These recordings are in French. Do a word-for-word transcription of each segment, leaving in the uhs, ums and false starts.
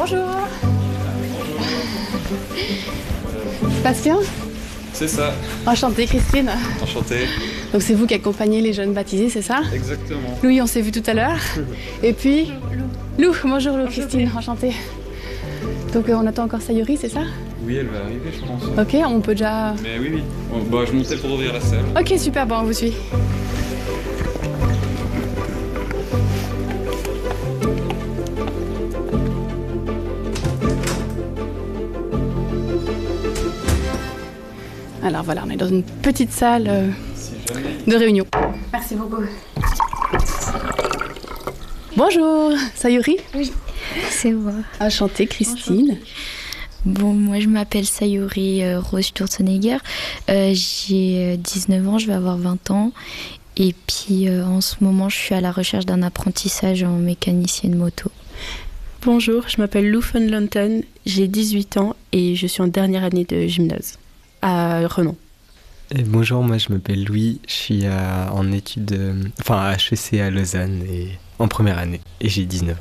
Bonjour. Ça se passe bien? C'est ça. Enchantée, Christine. Enchanté. Donc c'est vous qui accompagnez les jeunes baptisés, c'est ça? Exactement. Louis, on s'est vu tout à l'heure. Et puis Lou. Lou, bonjour Lou, Christine, enchantée. Donc euh, on attend encore Sayuri, c'est ça? Oui, elle va arriver, je pense. Ok, on peut déjà... Mais oui, oui. Bon, bah, je montais pour ouvrir la salle. Ok, super, bon, on vous suit. Alors voilà, on est dans une petite salle euh, Si jamais... de réunion. Merci beaucoup. Bonjour, Sayuri. Oui, c'est moi. Enchantée, Christine. Bon, moi je m'appelle Sayuri euh, Rose Sturzenegger. Euh, j'ai dix-neuf ans, je vais avoir vingt ans. Et puis euh, en ce moment, je suis à la recherche d'un apprentissage en mécanicienne moto. Bonjour, je m'appelle Lou von Lanten, j'ai dix-huit ans et je suis en dernière année de gymnase à Renan. Et bonjour, moi je m'appelle Louis, je suis à, en études, euh, enfin à H E C à Lausanne et en première année et j'ai dix-neuf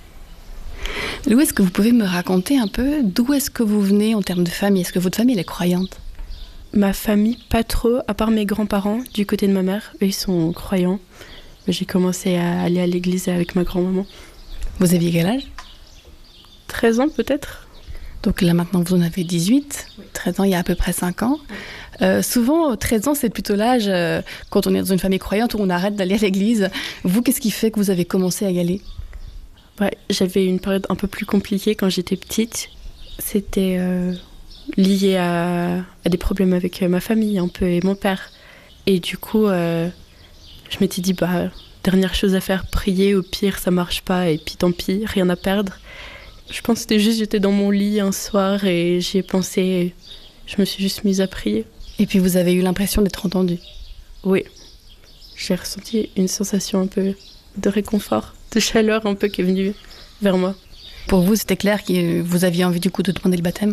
ans. Lou, est-ce que vous pouvez me raconter un peu d'où est-ce que vous venez en termes de famille? Est-ce que votre famille elle est croyante? Ma famille, pas trop, à part mes grands-parents, du côté de ma mère, eux ils sont croyants. J'ai commencé à aller à l'église avec ma grand-maman. Vous aviez quel âge? treize ans peut-être. Donc là maintenant vous en avez dix-huit, treize ans il y a à peu près cinq ans. Euh, souvent treize ans c'est plutôt l'âge euh, quand on est dans une famille croyante où on arrête d'aller à l'église. Vous, qu'est-ce qui fait que vous avez commencé à y aller? Ouais, j'avais une période un peu plus compliquée quand j'étais petite. C'était euh, lié à, à des problèmes avec ma famille un peu et mon père. Et du coup, euh, je m'étais dit, bah, dernière chose à faire, prier, au pire ça marche pas et puis tant pis, rien à perdre. Je pense que c'était juste, j'étais dans mon lit un soir et j'y ai pensé, je me suis juste mise à prier. Et puis vous avez eu l'impression d'être entendue? Oui, j'ai ressenti une sensation un peu de réconfort, de chaleur un peu qui est venue vers moi. Pour vous, c'était clair que vous aviez envie du coup de demander le baptême?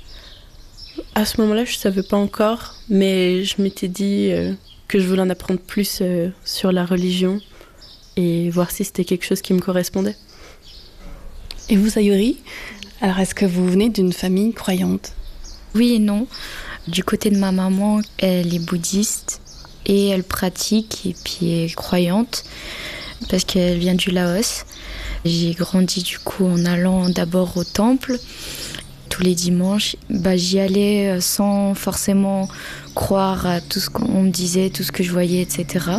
À ce moment-là, je ne savais pas encore, mais je m'étais dit euh, que je voulais en apprendre plus euh, sur la religion et voir si c'était quelque chose qui me correspondait. Et vous, Sayuri, alors est-ce que vous venez d'une famille croyante? Oui et non. Du côté de ma maman, elle est bouddhiste et elle pratique et puis est croyante parce qu'elle vient du Laos. J'ai grandi du coup en allant d'abord au temple tous les dimanches. Bah, j'y allais sans forcément croire à tout ce qu'on me disait, tout ce que je voyais, et cetera.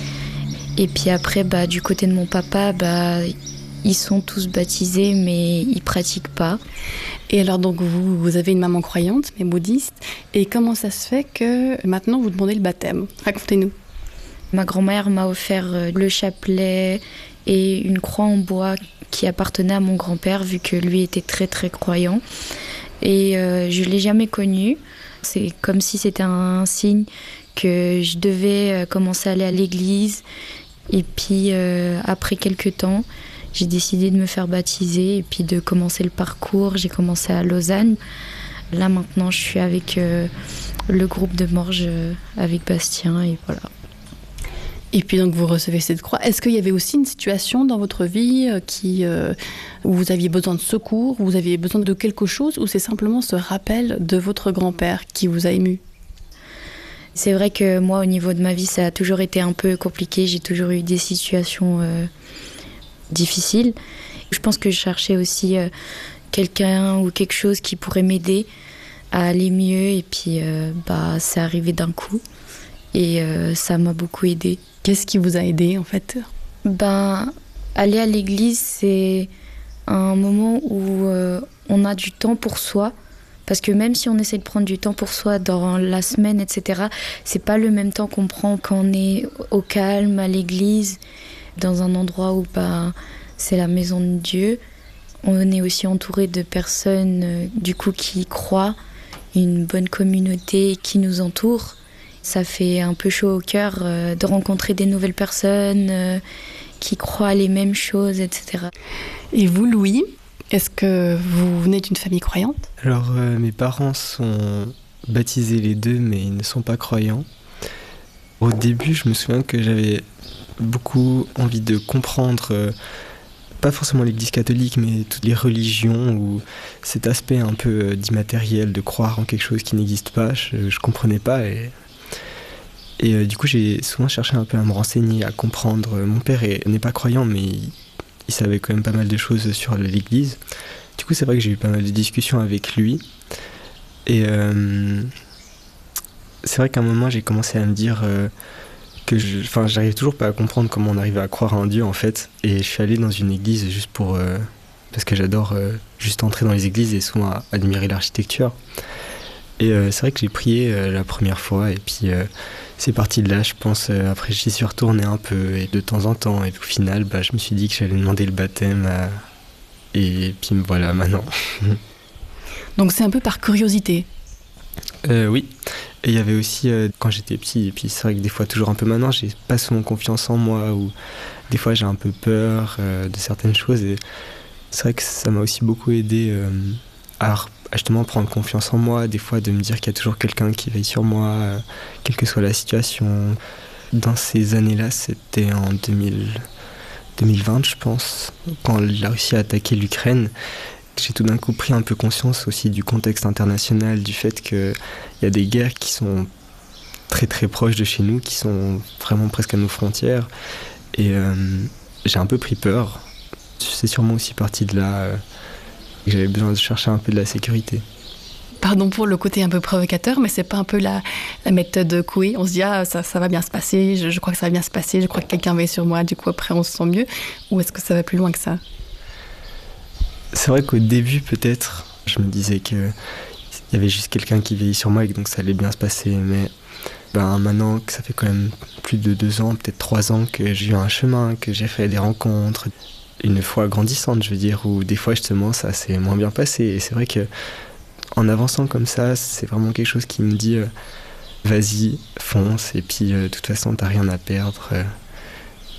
Et puis après, bah, du côté de mon papa, bah, ils sont tous baptisés, mais ils pratiquent pas. Et alors donc vous, vous avez une maman croyante, mais bouddhiste. Et comment ça se fait que maintenant vous demandez le baptême? Racontez-nous. Ma grand-mère m'a offert le chapelet et une croix en bois qui appartenait à mon grand-père, vu que lui était très très croyant. Et euh, je ne l'ai jamais connu. C'est comme si c'était un signe que je devais commencer à aller à l'église. Et puis euh, après quelques temps, j'ai décidé de me faire baptiser et puis de commencer le parcours. J'ai commencé à Lausanne. Là maintenant, je suis avec euh, le groupe de Morges, euh, avec Bastien et voilà. Et puis donc vous recevez cette croix. Est-ce qu'il y avait aussi une situation dans votre vie euh, qui, euh, où vous aviez besoin de secours, où vous aviez besoin de quelque chose, ou c'est simplement ce rappel de votre grand-père qui vous a ému? C'est vrai que moi, au niveau de ma vie, ça a toujours été un peu compliqué. J'ai toujours eu des situations euh, difficiles. Je pense que je cherchais aussi euh, quelqu'un ou quelque chose qui pourrait m'aider à aller mieux. Et puis, euh, bah, c'est arrivé d'un coup. Et euh, ça m'a beaucoup aidée. Qu'est-ce qui vous a aidé, en fait? Ben, aller à l'église, c'est un moment où euh, on a du temps pour soi. Parce que même si on essaie de prendre du temps pour soi dans la semaine, et cetera, c'est pas le même temps qu'on prend quand on est au calme, à l'église, dans un endroit où bah, c'est la maison de Dieu. On est aussi entouré de personnes euh, du coup qui croient, une bonne communauté qui nous entoure. Ça fait un peu chaud au cœur euh, de rencontrer des nouvelles personnes euh, qui croient les mêmes choses, et cetera. Et vous, Louis, est-ce que vous venez d'une famille croyante? Alors euh, mes parents sont baptisés les deux, mais ils ne sont pas croyants. Au début, je me souviens que j'avais beaucoup envie de comprendre euh, pas forcément l'Église catholique, mais toutes les religions, ou cet aspect un peu d'immatériel, de croire en quelque chose qui n'existe pas, je, je comprenais pas. Et, et euh, du coup, j'ai souvent cherché un peu à me renseigner, à comprendre. Mon père est, n'est pas croyant, mais il, il savait quand même pas mal de choses sur l'Église. Du coup, c'est vrai que j'ai eu pas mal de discussions avec lui. Et euh, c'est vrai qu'à un moment, j'ai commencé à me dire... Euh, que je, enfin, j'arrive toujours pas à comprendre comment on arrive à croire en Dieu en fait. Et je suis allé dans une église juste pour euh, parce que j'adore euh, juste entrer dans les églises et souvent à, admirer l'architecture. Et euh, c'est vrai que j'ai prié euh, la première fois et puis euh, c'est parti de là. Je pense euh, après j'y suis retourné un peu et de temps en temps et au final bah, je me suis dit que j'allais demander le baptême à... et puis voilà maintenant. Donc c'est un peu par curiosité. Euh, oui. Et il y avait aussi, euh, quand j'étais petit, et puis c'est vrai que des fois, toujours un peu maintenant, j'ai pas souvent confiance en moi, ou des fois j'ai un peu peur euh, de certaines choses, et c'est vrai que ça m'a aussi beaucoup aidé euh, à, à justement prendre confiance en moi, des fois de me dire qu'il y a toujours quelqu'un qui veille sur moi, euh, quelle que soit la situation. Dans ces années-là, c'était en deux mille, deux mille vingt, je pense, quand la Russie a attaqué l'Ukraine. J'ai tout d'un coup pris un peu conscience aussi du contexte international, du fait qu'il y a des guerres qui sont très très proches de chez nous, qui sont vraiment presque à nos frontières. Et euh, j'ai un peu pris peur. C'est sûrement aussi parti de là euh, que j'avais besoin de chercher un peu de la sécurité. Pardon pour le côté un peu provocateur, mais c'est pas un peu la, la méthode Coué. On se dit, ah, ça, ça va bien se passer, je, je crois que ça va bien se passer, je crois que quelqu'un veille sur moi, du coup après on se sent mieux. Ou est-ce que ça va plus loin que ça ? C'est vrai qu'au début, peut-être, je me disais qu'il y avait juste quelqu'un qui veillait sur moi et que donc ça allait bien se passer. Mais ben, maintenant que ça fait quand même plus de deux ans, peut-être trois ans que j'ai eu un chemin, que j'ai fait des rencontres, une foi grandissante, je veux dire, où des fois, justement, ça s'est moins bien passé. Et c'est vrai qu'en avançant comme ça, c'est vraiment quelque chose qui me dit euh, vas-y, fonce, et puis euh, de toute façon, t'as rien à perdre. Euh,